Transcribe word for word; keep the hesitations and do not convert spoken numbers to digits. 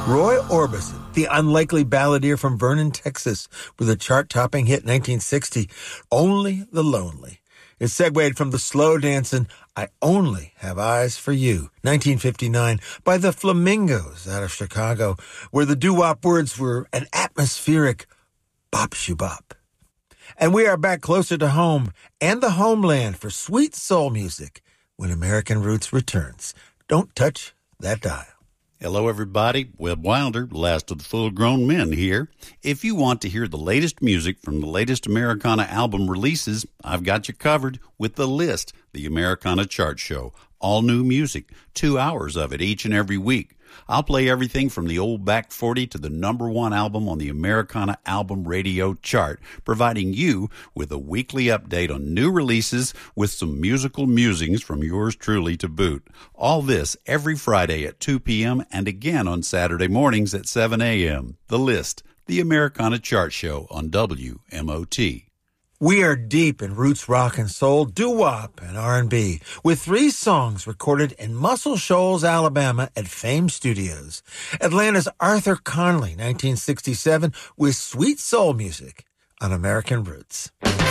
Roy Orbison, the unlikely balladeer from Vernon, Texas, with a chart-topping hit in nineteen sixty, Only the Lonely. It segued from the slow dancing I Only Have Eyes for You, nineteen fifty-nine, by the Flamingos out of Chicago, where the doo-wop words were an atmospheric bop-shoo-bop. And we are back closer to home and the homeland for sweet soul music when American Roots returns. Don't touch that dial. Hello, everybody. Webb Wilder, last of the full-grown men here. If you want to hear the latest music from the latest Americana album releases, I've got you covered with The List, the Americana chart show. All new music, two hours of it each and every week. I'll play everything from the old back forty to the number one album on the Americana Album Radio chart, providing you with a weekly update on new releases with some musical musings from yours truly to boot. All this every Friday at two p.m. and again on Saturday mornings at seven a.m. The List, the Americana chart show on W M O T. We are deep in roots rock and soul, doo-wop and R and B, with three songs recorded in Muscle Shoals, Alabama at Fame Studios. Atlanta's Arthur Conley, nineteen sixty-seven, with sweet soul music on American Roots.